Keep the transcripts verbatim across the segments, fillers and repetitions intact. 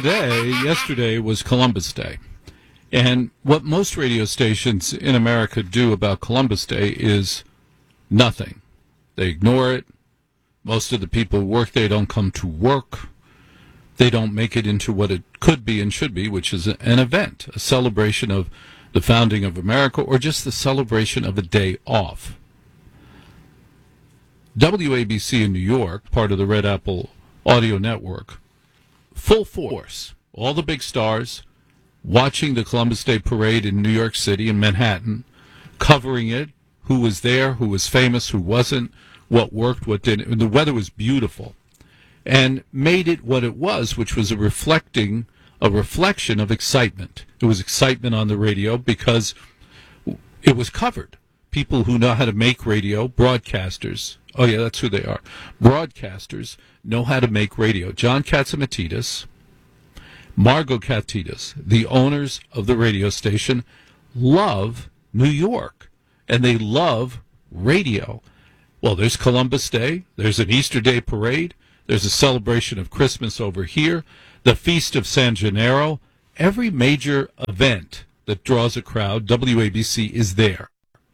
today, yesterday was Columbus Day. And what most radio stations in America do about Columbus Day is nothing. They ignore it. Most of the people who work there don't come to work. They don't make it into what it could be and should be, which is an event, a celebration of the founding of America, or just the celebration of a day off. W A B C in New York, part of the Red Apple Audio Network, full force, all the big stars, watching the Columbus Day Parade in New York City and Manhattan, covering it, who was there, who was famous, who wasn't, what worked, what didn't. And the weather was beautiful, and made it what it was, which was a reflecting, a reflection of excitement. It was excitement on the radio because it was covered. People who know how to make radio, broadcasters, oh yeah, that's who they are, broadcasters know how to make radio. John Catsimatidis, Margot Katidis, the owners of the radio station, love New York, and they love radio. Well, there's Columbus Day, there's an Easter Day parade, there's a celebration of Christmas over here, the Feast of San Gennaro. Every major event that draws a crowd, W A B C is there.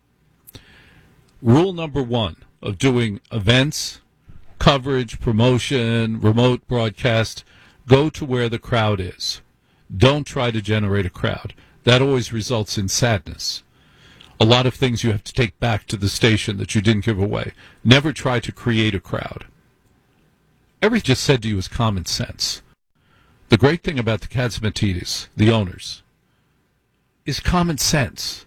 Rule number one of doing events, coverage, promotion, remote broadcast, go to where the crowd is. Don't try to generate a crowd. That always results in sadness. A lot of things you have to take back to the station that you didn't give away. Never try to create a crowd. Everything just said to you is common sense. The great thing about the Catsimatidis, the owners, is common sense.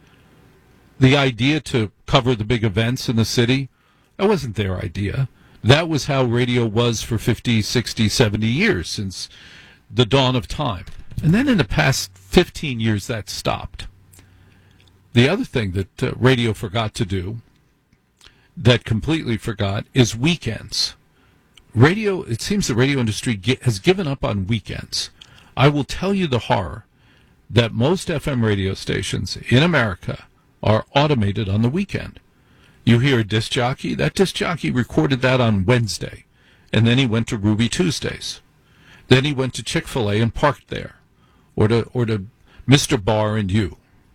The idea to cover the big events in the city, that wasn't their idea. That was how radio was for fifty, sixty, seventy years, since the dawn of time. And then in the past fifteen years, that stopped. The other thing that uh, radio forgot to do, that completely forgot, is weekends. Radio, it seems the radio industry get, has given up on weekends. I will tell you the horror that most F M radio stations in America are automated on the weekend. You hear a disc jockey, that disc jockey recorded that on Wednesday, and then he went to Ruby Tuesdays. Then he went to Chick-fil-A and parked there, or to, or to Mister Bar and You.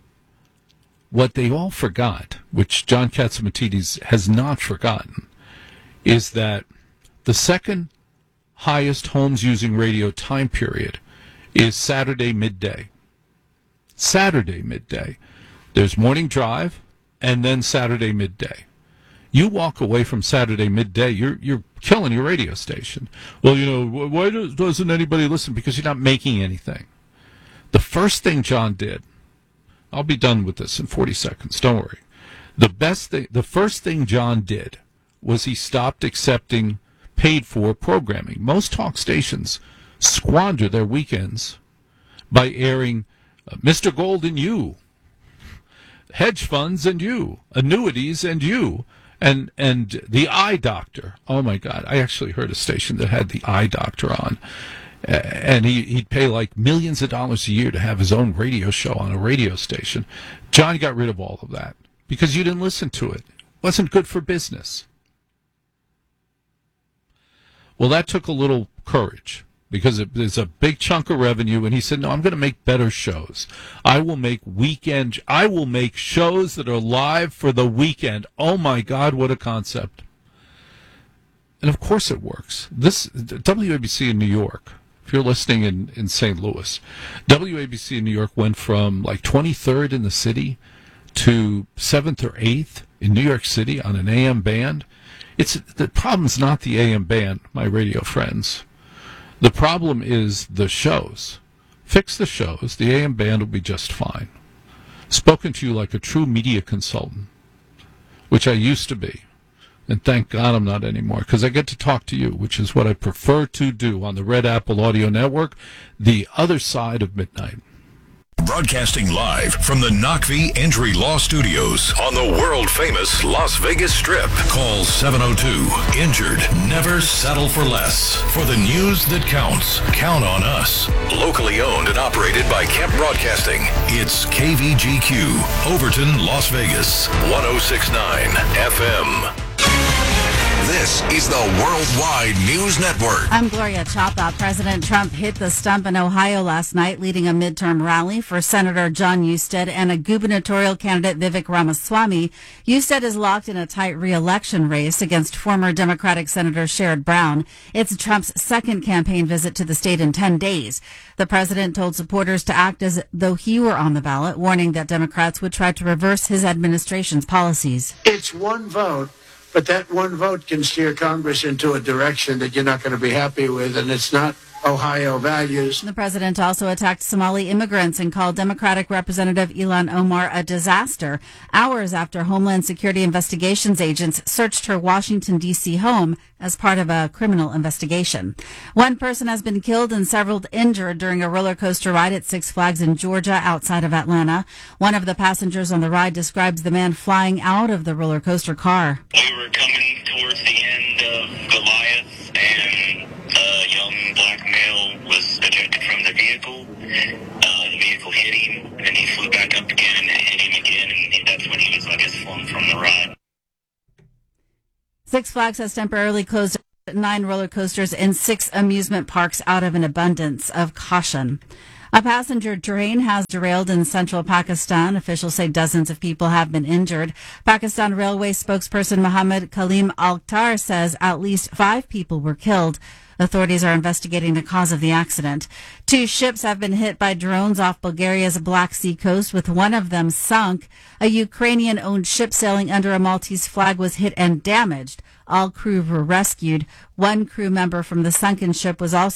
What they all forgot, which John Catsimatidis has not forgotten, is that the second highest homes using radio time period is Saturday midday. Saturday midday. There's morning drive, and then Saturday midday. You walk away from Saturday midday, you're you're killing your radio station. Well, you know, why doesn't anybody listen? Because you're not making anything. The first thing John did, I'll be done with this in forty seconds, don't worry. The best thing, the first thing John did was he stopped accepting paid-for programming. Most talk stations squander their weekends by airing uh, Mister Gold and You, hedge funds and you, annuities and you, and and the Eye Doctor. Oh my God! I actually heard a station that had the Eye Doctor on, uh, and he he'd pay like millions of dollars a year to have his own radio show on a radio station. John got rid of all of that because you didn't listen to it. It wasn't good for business. Well, that took a little courage, because it, there's a big chunk of revenue, and he said, no, I'm going to make better shows. I will make weekend, I will make shows that are live for the weekend. Oh, my God, what a concept. And, of course, it works. This W A B C in New York, if you're listening in, in Saint Louis, W A B C in New York went from, like, twenty-third in the city to seventh or eighth in New York City on an A M band. It's the problem's not the A M band, my radio friends. The problem is the shows. Fix the shows. The A M band will be just fine. Spoken to you like a true media consultant, which I used to be. And thank God I'm not anymore, because I get to talk to you, which is what I prefer to do on the Red Apple Audio Network, the other side of midnight. Broadcasting live from the Knockvie Injury Law Studios on the world-famous Las Vegas Strip. Call seven oh two, injured. Never settle for less. For the news that counts, count on us. Locally owned and operated by Kemp Broadcasting. It's K V G Q, Overton, Las Vegas, one oh six point nine F M. This is the Worldwide News Network. I'm Gloria Chapa. President Trump hit the stump in Ohio last night, leading a midterm rally for Senator John Husted and a gubernatorial candidate Vivek Ramaswamy. Husted is locked in a tight re-election race against former Democratic Senator Sherrod Brown. It's Trump's second campaign visit to the state in ten days. The president told supporters to act as though he were on the ballot, warning that Democrats would try to reverse his administration's policies. It's one vote, but that one vote can steer Congress into a direction that you're not going to be happy with, and it's not Ohio values. The president also attacked Somali immigrants and called Democratic Representative Ilhan Omar a disaster, hours after Homeland Security investigations agents searched her Washington, D C home as part of a criminal investigation. One person has been killed and several injured during a roller coaster ride at Six Flags in Georgia outside of Atlanta. One of the passengers on the ride describes the man flying out of the roller coaster car. We were coming towards the end of Goliath, and a young black male was ejected from the vehicle. Uh, the vehicle hit him, and then he flew back up again and hit him again, and that's when he was, I guess, flung from the ride. Six Flags has temporarily closed nine roller coasters in six amusement parks out of an abundance of caution. A passenger train has derailed in central Pakistan. Officials say dozens of people have been injured. Pakistan Railway spokesperson Mohammed Kaleem Akhtar says at least five people were killed. Authorities are investigating the cause of the accident. Two ships have been hit by drones off Bulgaria's Black Sea coast, with one of them sunk. A Ukrainian-owned ship sailing under a Maltese flag was hit and damaged. All crew were rescued. One crew member from the sunken ship was also